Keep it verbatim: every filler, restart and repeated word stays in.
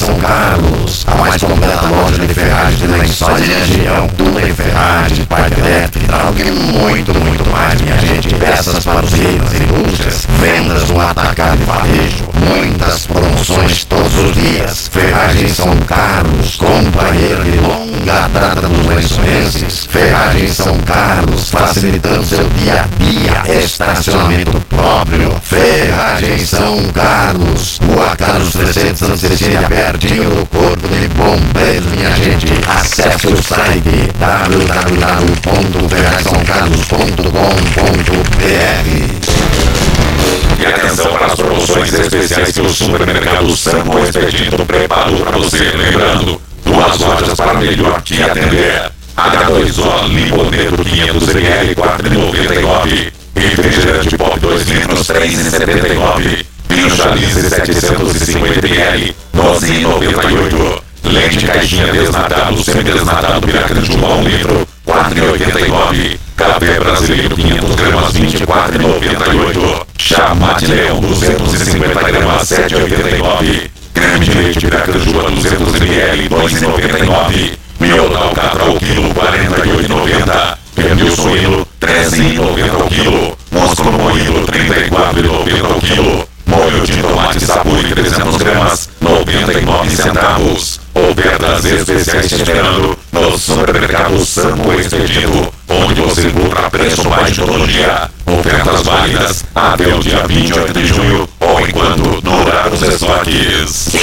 São Carlos, a mais completa loja de ferragens de lençóis de região, tudo em ferragem, parte elétrica, hidráulica e muito, muito mais, minha gente. Peças para usinas e indústrias, vendas no atacado e varejo, muitas promoções todos os dias. Ferragens São Carlos, companheira de longa data dos lençoenses. Ferragens São Carlos, facilitando seu dia a dia. Estacionamento próprio. Ferragens São Carlos, Rua Carlos trezentos, Santa Cecília, pertinho do Corpo de Bombeiros, minha gente. Acesse o site w w w ponto ferragens são carlos ponto com ponto b r. E atenção para as promoções especiais que o supermercado Samco Expedito preparou para você. Lembrando, duas lojas para melhor te atender. H dois O Limponeto quinhentos mililitros, quatro reais e noventa e nove centavos. Refrigerante Pop dois litros, três reais e setenta e nove centavos. Vinho Chalice setecentos e cinquenta mililitros, doze reais e noventa e oito centavos. Leite caixinha desnatado, semidesnatado Piracanjuba um litro, quatro reais e oitenta e nove centavos. Café brasileiro quinhentos gramas, vinte e quatro reais e noventa e oito centavos. Chá Mate Leão duzentos e cinquenta gramas, sete reais e oitenta e nove centavos. Creme de leite Piracanjuba duzentos mililitros, dois reais e noventa e nove centavos. Miolo Alcatra ao quilo, quarenta e oito reais e noventa centavos. Pernil suíno, treze reais e noventa centavos ao quilo. Músculo moído, trinta e quatro reais e noventa centavos ao quilo. Molho de tomate Sapuri, trezentos gramas, noventa e nove centavos. Ofertas especiais te esperando no supermercado Samco Expedito, onde você encontra preço baixo todo dia. Ofertas válidas até o dia vinte e oito de junho ou enquanto durar os estoques.